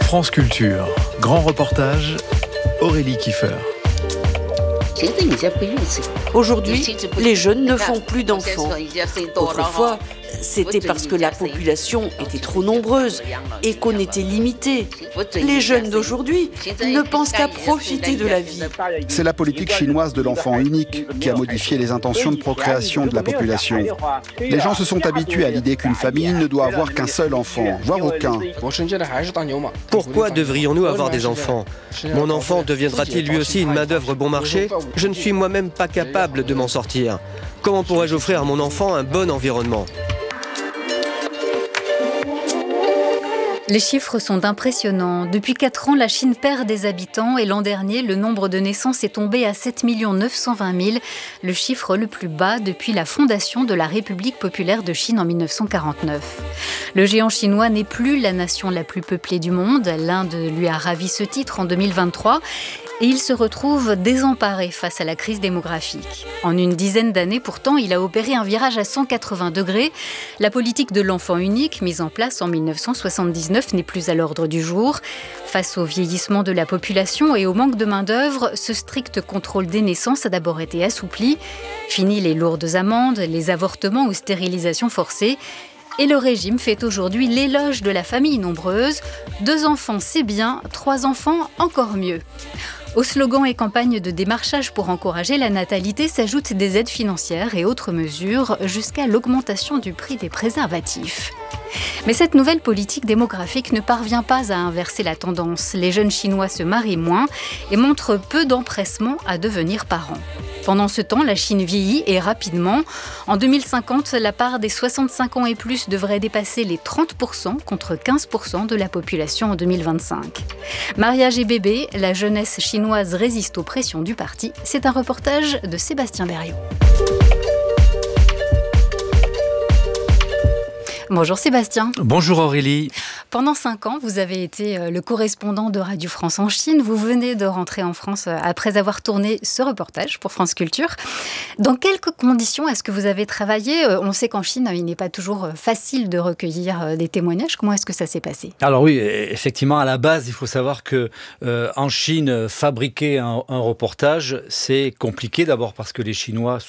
France Culture, grand reportage, Aurélie Kiefer. Aujourd'hui, les jeunes ne font plus d'enfants. Autrefois, c'était parce que la population était trop nombreuse et qu'on était limité. Les jeunes d'aujourd'hui ne pensent qu'à profiter de la vie. C'est la politique chinoise de l'enfant unique qui a modifié les intentions de procréation de la population. Les gens se sont habitués à l'idée qu'une famille ne doit avoir qu'un seul enfant, voire aucun. Pourquoi devrions-nous avoir des enfants ? Mon enfant deviendra-t-il lui aussi une main-d'œuvre bon marché ? Je ne suis moi-même pas capable de m'en sortir. Comment pourrais-je offrir à mon enfant un bon environnement ? Les chiffres sont impressionnants. Depuis 4 ans, la Chine perd des habitants et l'an dernier, le nombre de naissances est tombé à 7 920 000, le chiffre le plus bas depuis la fondation de la République populaire de Chine en 1949. Le géant chinois n'est plus la nation la plus peuplée du monde. L'Inde lui a ravi ce titre en 2023. Et il se retrouve désemparé face à la crise démographique. En une dizaine d'années, pourtant, il a opéré un virage à 180 degrés. La politique de l'enfant unique, mise en place en 1979, n'est plus à l'ordre du jour. Face au vieillissement de la population et au manque de main-d'œuvre, ce strict contrôle des naissances a d'abord été assoupli. Fini les lourdes amendes, les avortements ou stérilisations forcées. Et le régime fait aujourd'hui l'éloge de la famille nombreuse. 2 enfants, c'est bien, 3 enfants, encore mieux. Aux slogans et campagnes de démarchage pour encourager la natalité s'ajoutent des aides financières et autres mesures jusqu'à l'augmentation du prix des préservatifs. Mais cette nouvelle politique démographique ne parvient pas à inverser la tendance. Les jeunes Chinois se marient moins et montrent peu d'empressement à devenir parents. Pendant ce temps, la Chine vieillit et rapidement. En 2050, la part des 65 ans et plus devrait dépasser les 30% contre 15% de la population en 2025. Mariage et bébé, la jeunesse chinoise résiste aux pressions du parti. C'est un reportage de Sébastien Berriot. Bonjour Sébastien. Bonjour Aurélie. Pendant 5 ans, vous avez été le correspondant de Radio France en Chine. Vous venez de rentrer en France après avoir tourné ce reportage pour France Culture. Dans quelles conditions est-ce que vous avez travaillé ? On sait qu'en Chine, il n'est pas toujours facile de recueillir des témoignages. Comment est-ce que ça s'est passé ? Alors oui, effectivement, à la base, il faut savoir que en Chine, fabriquer un reportage, c'est compliqué. D'abord parce que les Chinois